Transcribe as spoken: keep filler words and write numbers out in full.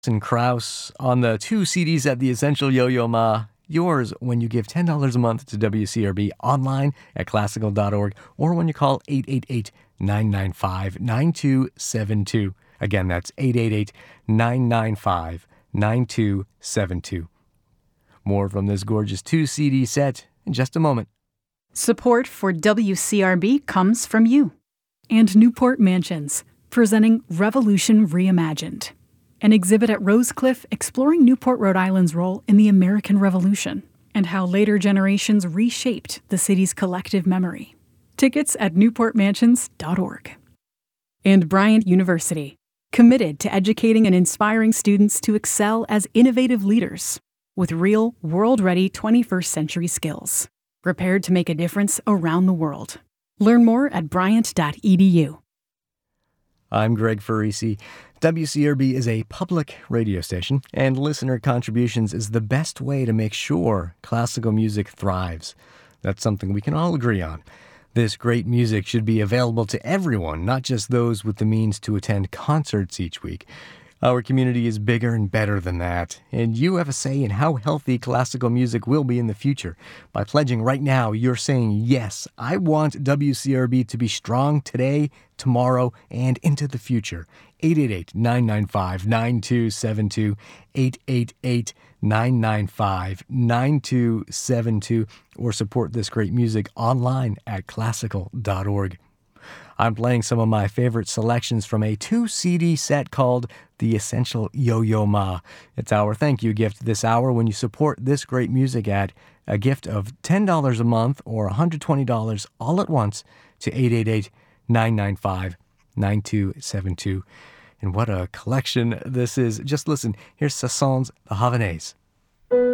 and Kraus on the two C Ds at the Essential Yo-Yo Ma. Yours when you give ten dollars a month to W C R B online at classical dot org or when you call eight eight eight, nine nine five, nine two seven two. Again, that's eight eight eight, nine nine five, nine two seven two. More from this gorgeous two C D set in just a moment. Support for W C R B comes from you. And Newport Mansions, presenting Revolution Reimagined, an exhibit at Rosecliff exploring Newport, Rhode Island's role in the American Revolution and how later generations reshaped the city's collective memory. Tickets at newport mansions dot org. And Bryant University, committed to educating and inspiring students to excel as innovative leaders with real, world-ready twenty-first century skills, prepared to make a difference around the world. Learn more at bryant dot e d u. I'm Greg Farisi. W C R B is a public radio station, and listener contributions is the best way to make sure classical music thrives. That's something we can all agree on. This great music should be available to everyone, not just those with the means to attend concerts each week. Our community is bigger and better than that, and you have a say in how healthy classical music will be in the future. By pledging right now, you're saying, yes, I want W C R B to be strong today, tomorrow, and into the future. eight eight eight, nine nine five, nine two seven two, eight eight eight, nine nine five, nine two seven two, or support this great music online at classical dot org. I'm playing some of my favorite selections from a two C D set called The Essential Yo-Yo Ma. It's our thank you gift this hour when you support this great music at a gift of ten dollars a month or one hundred twenty dollars all at once to eight eight eight, nine nine five, nine two seven two. And what a collection this is. Just listen, here's Sasson's The Havanaise.